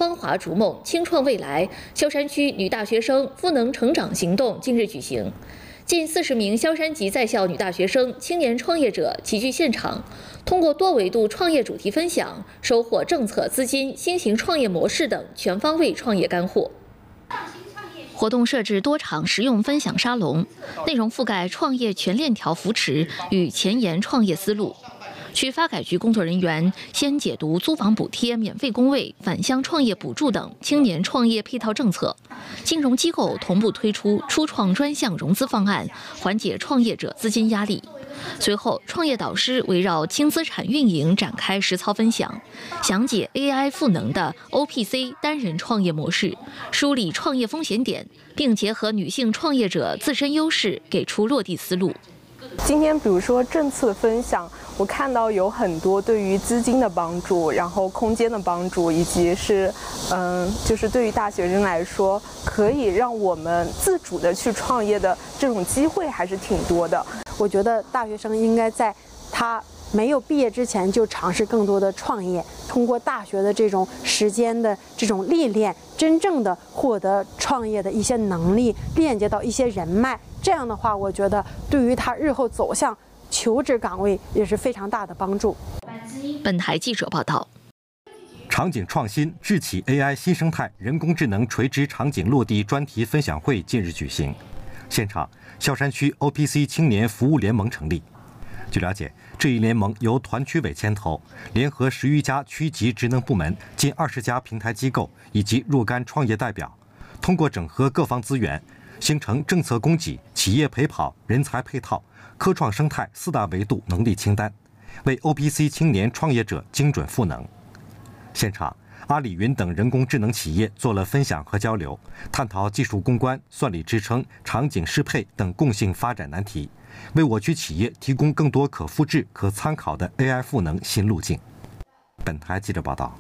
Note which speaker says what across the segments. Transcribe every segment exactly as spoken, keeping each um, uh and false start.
Speaker 1: 芳华逐梦，轻创未来”萧山区女大学生赋能成长行动近日举行。近四十名萧山籍在校女大学生、青年创业者齐聚现场，通过多维度创业主题分享，收获政策、资金、新型创业模式等全方位创业干货。活动设置多场实用分享沙龙，内容覆盖创业全链条扶持与前沿创业思路。区发改局工作人员先解读租房补贴、免费工位、返乡创业补助等青年创业配套政策，金融机构同步推出初创专项融资方案，缓解创业者资金压力。随后，创业导师围绕轻资产运营展开实操分享，详解 A I 赋能的 O P C 单人创业模式，梳理创业风险点，并结合女性创业者自身优势，给出落地思路。
Speaker 2: 今天比如说政策的分享，我看到有很多对于资金的帮助，然后空间的帮助，以及是嗯，就是对于大学生来说，可以让我们自主的去创业的这种机会还是挺多的。
Speaker 3: 我觉得大学生应该在他没有毕业之前就尝试更多的创业，通过大学的这种时间的这种历练，真正的获得创业的一些能力，链接到一些人脉。这样的话，我觉得对于他日后走向求职岗位也是非常大的帮助。
Speaker 1: 本台记者报道。
Speaker 4: 场景创新智启 A I 新生态人工智能垂直场景落地专题分享会近日举行，现场萧山区 O P C 青年服务联盟成立。据了解，这一联盟由团区委牵头，联合十余家区级职能部门、近二十家平台机构以及若干创业代表，通过整合各方资源，形成政策供给、企业陪跑、人才配套、科创生态四大维度能力清单，为 O P C 青年创业者精准赋能。现场，阿里云等人工智能企业做了分享和交流，探讨技术攻关、算力支撑、场景适配等共性发展难题，为我区企业提供更多可复制、可参考的 A I 赋能新路径。本台记者报道。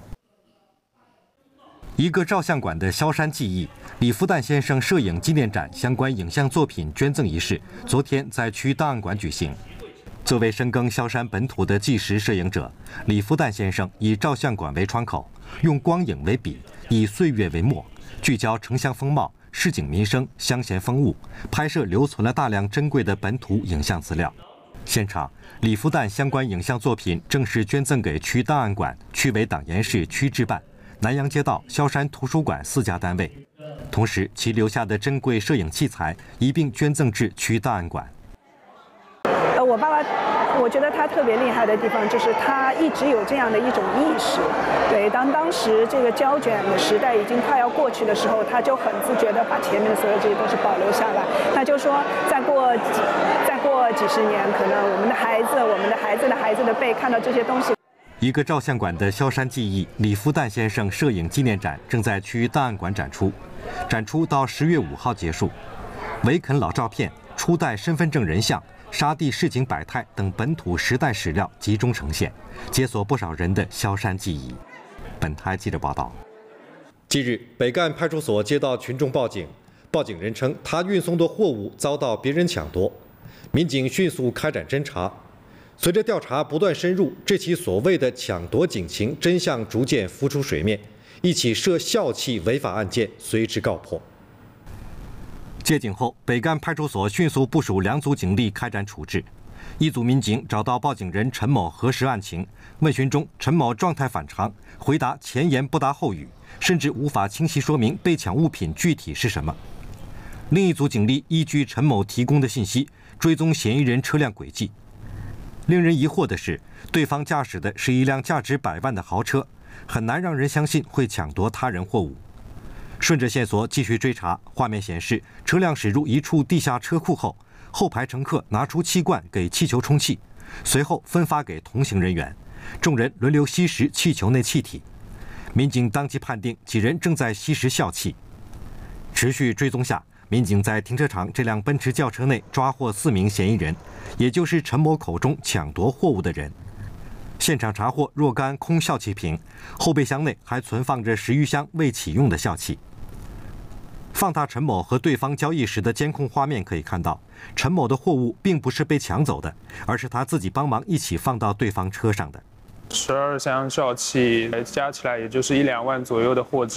Speaker 4: 一个照相馆的萧山记忆，李福旦先生摄影纪念展相关影像作品捐赠仪式，昨天在区档案馆举行。作为深耕萧山本土的纪实摄影者，李福旦先生以照相馆为窗口，用光影为笔，以岁月为墨，聚焦城乡风貌、市井民生、乡闲风物，拍摄留存了大量珍贵的本土影像资料。现场，李福旦相关影像作品正式捐赠给区档案馆、区委党研室区治办、南阳街道萧山图书馆四家单位，同时其留下的珍贵摄影器材一并捐赠至区档案馆。
Speaker 5: 呃，我爸爸，我觉得他特别厉害的地方就是他一直有这样的一种意识。对，当当时这个胶卷的时代已经快要过去的时候，他就很自觉地把前面的所有这些东西保留下来。他就说，再过几再过几十年，可能我们的孩子、我们的孩子的孩子的辈看到这些东西。
Speaker 4: 一个照相馆的萧山记忆李福旦先生摄影纪念展正在区档案馆展出，展出到十月五号结束。维肯老照片、初代身份证人像、沙地市井百态等本土时代史料集中呈现，解锁不少人的萧山记忆。本台记者报道。
Speaker 6: 近日，北干派出所接到群众报警，报警人称他运送的货物遭到别人抢夺，民警迅速开展侦查。随着调查不断深入，这起所谓的抢夺警情真相逐渐浮出水面，一起涉校气违法案件随之告破。
Speaker 4: 接警后，北干派出所迅速部署两组警力开展处置。一组民警找到报警人陈某核实案情，问询中陈某状态反常，回答前言不搭后语，甚至无法清晰说明被抢物品具体是什么。另一组警力依据陈某提供的信息，追踪嫌疑人车辆轨迹。令人疑惑的是，对方驾驶的是一辆价值百万的豪车，很难让人相信会抢夺他人货物。顺着线索继续追查，画面显示车辆驶入一处地下车库后，后排乘客拿出气罐给气球充气，随后分发给同行人员，众人轮流吸食气球内气体。民警当即判定几人正在吸食笑气。持续追踪下，民警在停车场这辆奔驰轿车内抓获四名嫌疑人，也就是陈某口中抢夺货物的人。现场查获若干空笑气瓶，后备箱内还存放着十余箱未启用的笑气。放大陈某和对方交易时的监控画面可以看到，陈某的货物并不是被抢走的，而是他自己帮忙一起放到对方车上的。
Speaker 7: 十二箱笑气加起来也就是一两万左右的货值。